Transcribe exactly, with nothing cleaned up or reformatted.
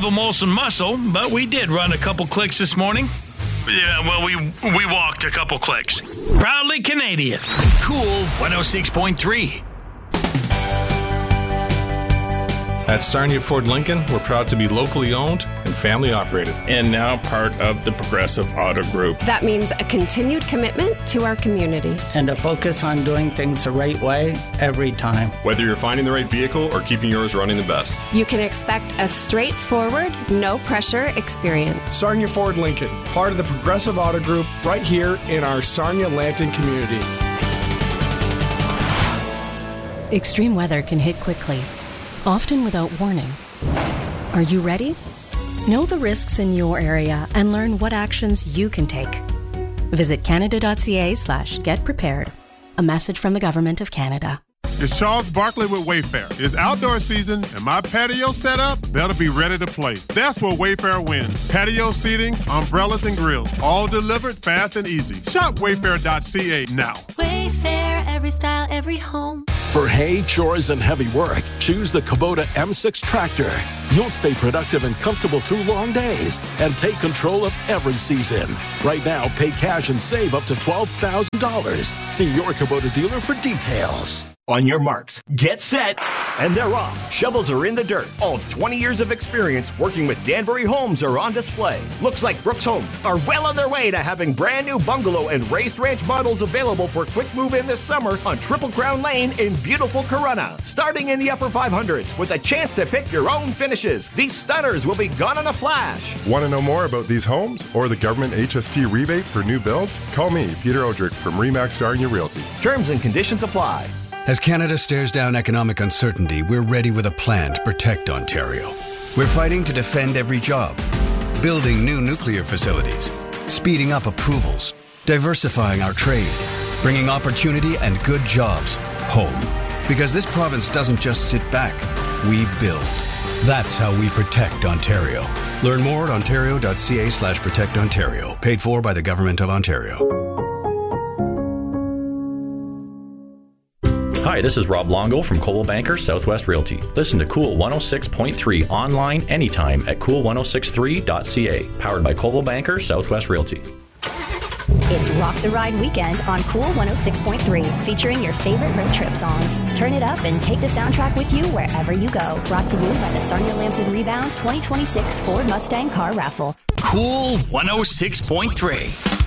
have a Molson muscle, but we did run a couple clicks this morning. Yeah, well, we we walked a couple clicks. Proudly Canadian. Cool one oh six point three. At Sarnia Ford Lincoln, we're proud to be locally owned and family operated. And now part of the Progressive Auto Group. That means a continued commitment to our community. And a focus on doing things the right way every time. Whether you're finding the right vehicle or keeping yours running the best. You can expect a straightforward, no-pressure experience. Sarnia Ford Lincoln, part of the Progressive Auto Group, right here in our Sarnia-Lambton community. Extreme weather can hit quickly, often without warning. Are you ready? Know the risks in your area and learn what actions you can take. Visit canada.ca slash get prepared. A message from the Government of Canada. It's Charles Barkley with Wayfair. It's outdoor season, and my patio setup better be ready to play. That's where Wayfair wins. Patio seating, umbrellas, and grills, all delivered fast and easy. Shop wayfair dot c a now. Wayfair, every style, every home. For hay, chores, and heavy work, choose the Kubota M six tractor. You'll stay productive and comfortable through long days and take control of every season. Right now, pay cash and save up to twelve thousand dollars. See your Kubota dealer for details. On your marks, get set, and they're off. Shovels are in the dirt. All twenty years of experience working with Danbury Homes are on display. Looks like Brooks Homes are well on their way to having brand new bungalow and raised ranch models available for quick move in this summer on Triple Crown Lane in beautiful Corunna. Starting in the upper five hundreds with a chance to pick your own finishes. These stunners will be gone in a flash. Want to know more about these homes or the government H S T rebate for new builds? Call me, Peter Odrick from Remax Sarnia Realty. Terms and conditions apply. As Canada stares down economic uncertainty, we're ready with a plan to protect Ontario. We're fighting to defend every job, building new nuclear facilities, speeding up approvals, diversifying our trade, bringing opportunity and good jobs home. Because this province doesn't just sit back, we build. That's how we protect Ontario. Learn more at ontario.ca slash protect Ontario. Paid for by the Government of Ontario. Hi, this is Rob Longo from Coldwell Banker Southwest Realty. Listen to Cool one oh six point three online anytime at cool ten sixty-three dot c a. Powered by Coldwell Banker Southwest Realty. It's Rock the Ride weekend on Cool one oh six point three, featuring your favorite road trip songs. Turn it up and take the soundtrack with you wherever you go. Brought to you by the Sarnia-Lambton Rebound twenty twenty-six Ford Mustang Car Raffle. Cool one oh six point three.